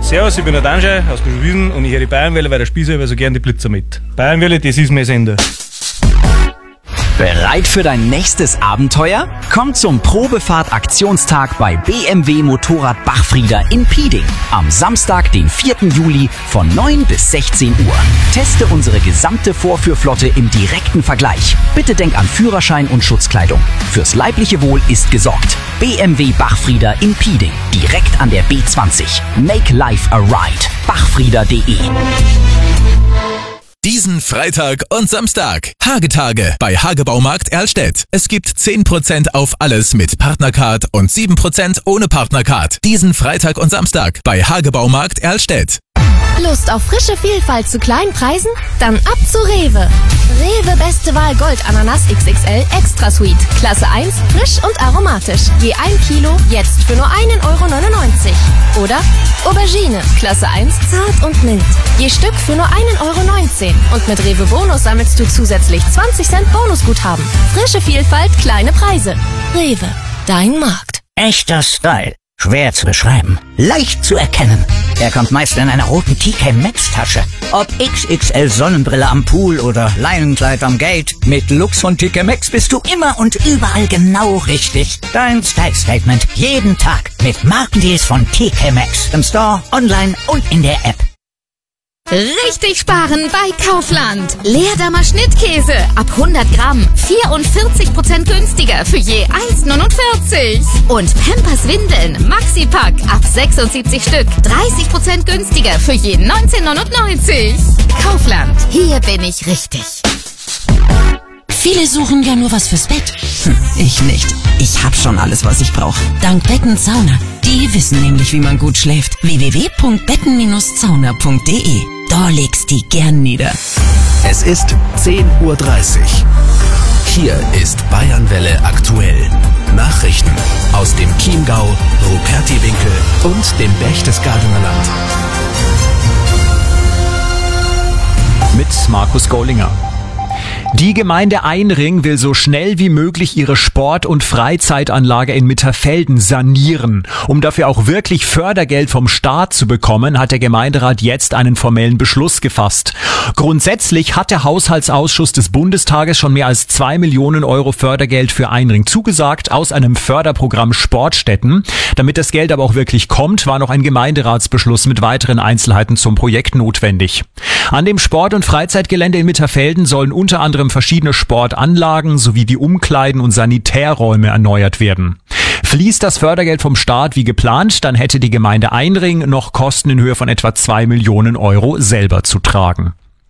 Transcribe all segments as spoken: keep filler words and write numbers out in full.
Servus, ich bin der Danschei aus Bischofswiesen und ich höre die Bayernwelle, weil der Spießer immer so gern die Blitzer mit. Bayernwelle, das ist mein Sender. Bereit für dein nächstes Abenteuer? Komm zum Probefahrt-Aktionstag bei B M W Motorrad Bachfrieder in Pieding. Am Samstag, den vierten Juli von neun bis sechzehn Uhr. Teste unsere gesamte Vorführflotte im direkten Vergleich. Bitte denk an Führerschein und Schutzkleidung. Fürs leibliche Wohl ist gesorgt. B M W Bachfrieder in Pieding. Direkt an der B zwanzig. Make life a ride. bachfrieder punkt de. Diesen Freitag und Samstag. Hagetage bei Hagebaumarkt Erlstedt. Es gibt zehn Prozent auf alles mit Partnercard und sieben Prozent ohne Partnercard. Diesen Freitag und Samstag bei Hagebaumarkt Erlstedt. Lust auf frische Vielfalt zu kleinen Preisen? Dann ab zu Rewe. Rewe Beste Wahl Gold Ananas X X L Extra Sweet. Klasse eins, frisch und aromatisch. Je ein Kilo, jetzt für nur einen Euro neunundneunzig. Oder Aubergine, Klasse eins, zart und mild. Je Stück für nur einen Euro neunzehn. Und mit Rewe Bonus sammelst du zusätzlich zwanzig Cent Bonusguthaben. Frische Vielfalt, kleine Preise. Rewe, dein Markt. Echter Style. Schwer zu beschreiben, leicht zu erkennen. Er kommt meist in einer roten T K Maxx Tasche. Ob X X L Sonnenbrille am Pool oder Leinenkleid am Gate, mit Lux von T K Maxx bist du immer und überall genau richtig. Dein Style Statement jeden Tag mit Markendeals von T K Maxx. Im Store, online und in der App. Richtig sparen bei Kaufland. Leerdammer Schnittkäse ab hundert Gramm vierundvierzig Prozent günstiger für je eins neunundvierzig. Und Pampers Windeln Maxi-Pack ab sechsundsiebzig Stück dreißig Prozent günstiger für je neunzehn neunundneunzig. Kaufland, hier bin ich richtig. Viele suchen ja nur was fürs Bett. Hm, ich nicht. Ich hab schon alles, was ich brauche. Dank Betten Sauna. Die wissen nämlich, wie man gut schläft. w w w punkt betten Bindestrich sauna punkt de. Da legst die gern nieder. Es ist zehn Uhr dreißig. Hier ist Bayernwelle aktuell. Nachrichten aus dem Chiemgau, Rupertiwinkel und dem Berchtesgadener Land. Mit Markus Gollinger. Die Gemeinde Einring will so schnell wie möglich ihre Sport- und Freizeitanlage in Mitterfelden sanieren. Um dafür auch wirklich Fördergeld vom Staat zu bekommen, hat der Gemeinderat jetzt einen formellen Beschluss gefasst. Grundsätzlich hat der Haushaltsausschuss des Bundestages schon mehr als zwei Millionen Euro Fördergeld für Einring zugesagt aus einem Förderprogramm Sportstätten. Damit das Geld aber auch wirklich kommt, war noch ein Gemeinderatsbeschluss mit weiteren Einzelheiten zum Projekt notwendig. An dem Sport- und Freizeitgelände in Mitterfelden sollen unter anderem verschiedene Sportanlagen sowie die Umkleiden und Sanitärräume erneuert werden. Fließt das Fördergeld vom Staat wie geplant, dann hätte die Gemeinde Einring noch Kosten in Höhe von etwa zwei Millionen Euro selber zu tragen.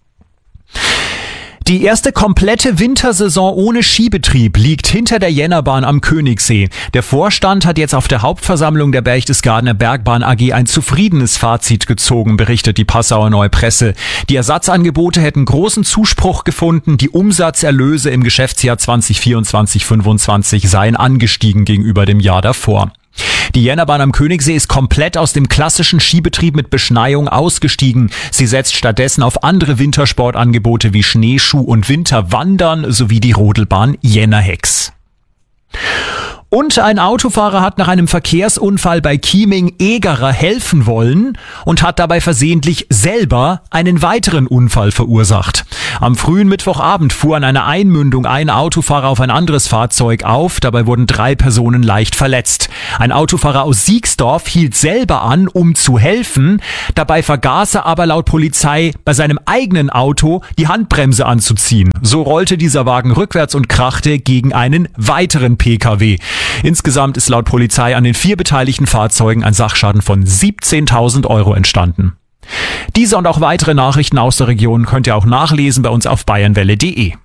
Die erste komplette Wintersaison ohne Skibetrieb liegt hinter der Jännerbahn am Königssee. Der Vorstand hat jetzt auf der Hauptversammlung der Berchtesgadener Bergbahn A G ein zufriedenes Fazit gezogen, berichtet die Passauer Neue Presse. Die Ersatzangebote hätten großen Zuspruch gefunden, die Umsatzerlöse im Geschäftsjahr zwanzig vierundzwanzig fünfundzwanzig seien angestiegen gegenüber dem Jahr davor. Die Jännerbahn am Königssee ist komplett aus dem klassischen Skibetrieb mit Beschneiung ausgestiegen. Sie setzt stattdessen auf andere Wintersportangebote wie Schneeschuh- und Winterwandern sowie die Rodelbahn Jännerhex. Und ein Autofahrer hat nach einem Verkehrsunfall bei Chieming-Egerer helfen wollen und hat dabei versehentlich selber einen weiteren Unfall verursacht. Am frühen Mittwochabend fuhr an einer Einmündung ein Autofahrer auf ein anderes Fahrzeug auf. Dabei wurden drei Personen leicht verletzt. Ein Autofahrer aus Siegsdorf hielt selber an, um zu helfen. Dabei vergaß er aber laut Polizei bei seinem eigenen Auto die Handbremse anzuziehen. So rollte dieser Wagen rückwärts und krachte gegen einen weiteren P K W. Insgesamt ist laut Polizei an den vier beteiligten Fahrzeugen ein Sachschaden von siebzehntausend Euro entstanden. Diese und auch weitere Nachrichten aus der Region könnt ihr auch nachlesen bei uns auf bayernwelle punkt de.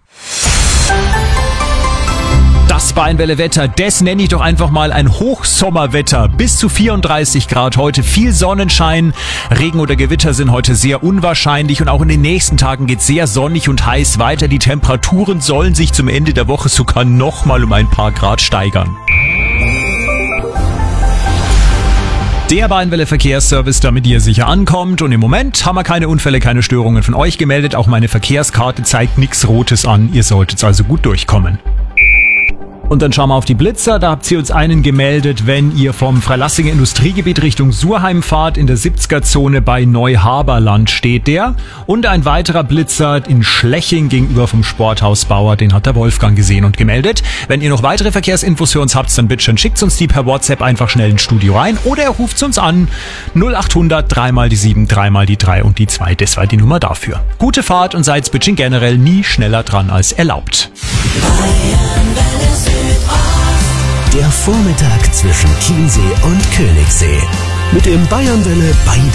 Das Bayernwelle-Wetter, das nenne ich doch einfach mal ein Hochsommerwetter. Bis zu vierunddreißig Grad heute, viel Sonnenschein. Regen oder Gewitter sind heute sehr unwahrscheinlich und auch in den nächsten Tagen geht es sehr sonnig und heiß weiter. Die Temperaturen sollen sich zum Ende der Woche sogar nochmal um ein paar Grad steigern. Der Bayernwelle Verkehrsservice, damit ihr sicher ankommt. Und im Moment haben wir keine Unfälle, keine Störungen von euch gemeldet. Auch meine Verkehrskarte zeigt nichts Rotes an. Ihr solltet also gut durchkommen. Und dann schauen wir auf die Blitzer. Da habt ihr uns einen gemeldet, wenn ihr vom Freilassing Industriegebiet Richtung Surheim fahrt. In der siebziger-Zone bei Neuhaberland steht der. Und ein weiterer Blitzer in Schleching gegenüber vom Sporthaus Bauer. Den hat der Wolfgang gesehen und gemeldet. Wenn ihr noch weitere Verkehrsinfos für uns habt, dann bitte schön schickt uns die per WhatsApp einfach schnell ins Studio rein. Oder ihr ruft uns an. null acht hundert, dreimal die sieben, dreimal die drei und die zwei. Das war die Nummer dafür. Gute Fahrt und seid bitte generell nie schneller dran als erlaubt. Der Vormittag zwischen Chiemsee und Königssee. Mit dem Bayernwelle bei